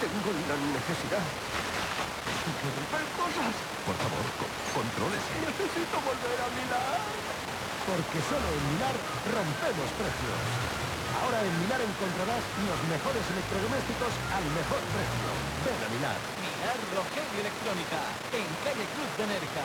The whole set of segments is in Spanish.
Tengo la necesidad de romper cosas. Por favor, contrólese. Necesito volver a Milán. Porque solo en Milar rompemos precios. Ahora en Milar encontrarás los mejores electrodomésticos al mejor precio. Ven a Milar. Milar Rogelio Electrónica, en calle Cruz de Nerja.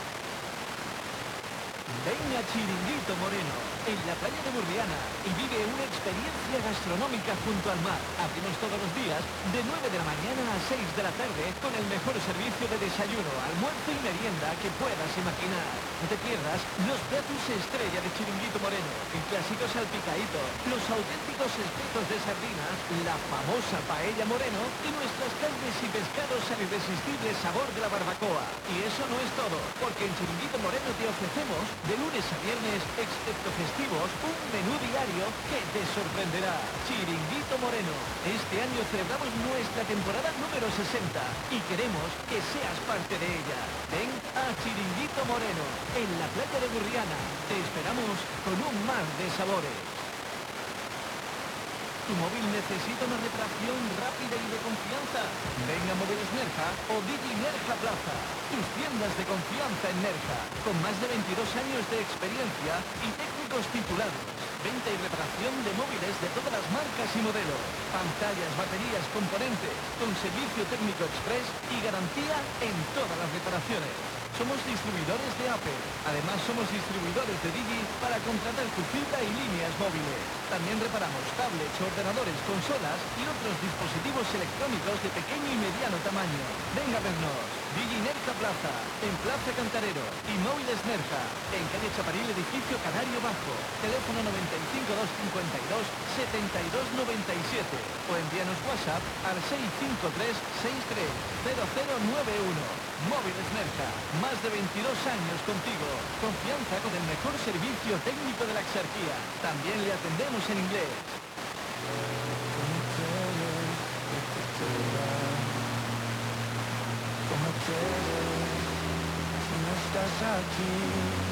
Ven a Chiringuito Moreno, en la playa de Burriana, y vive una experiencia gastronómica junto al mar. Abrimos todos los días de 9 de la mañana a 6 de la tarde con el mejor servicio de desayuno, almuerzo y merienda que puedas imaginar. No te pierdas los platos estrella de Chiringuito Moreno, el clásico salpicadito, los auténticos espetos de sardinas, la famosa paella Moreno y nuestras carnes y pescados al irresistible sabor de la barbacoa. Y eso no es todo, porque en Chiringuito Moreno te ofrecemos de lunes a viernes, excepto festivos, un menú diario que te sorprenderá. Chiringuito Moreno. Este año celebramos nuestra temporada número 60 y queremos que seas parte de ella. Ven a Chiringuito Moreno, en la playa de Burriana. Te esperamos con un mar de sabores. ¿Tu móvil necesita una reparación rápida y de confianza? Ven a Móviles Nerja o Digi Nerja Plaza. Tus tiendas de confianza en Nerja, con más de 22 años de experiencia y técnicos titulados. Venta y reparación de móviles de todas las marcas y modelos. Pantallas, baterías, componentes, con servicio técnico express y garantía en todas las reparaciones. Somos distribuidores de Apple. Además, somos distribuidores de Digi para contratar tu fibra y líneas móviles. También reparamos tablets, ordenadores, consolas y otros dispositivos electrónicos de pequeño y mediano tamaño. Venga a vernos. Digi Nerja Plaza, en Plaza Cantarero. Y Móviles Nerja, en calle Chaparil, edificio Canario Bajo. Teléfono 95 252 7297. O envíanos WhatsApp al 653 63 0091. Móviles Nerja, más de 22 años contigo. Confianza con el mejor servicio técnico de la exarquía. También le atendemos en inglés. Si no estás aquí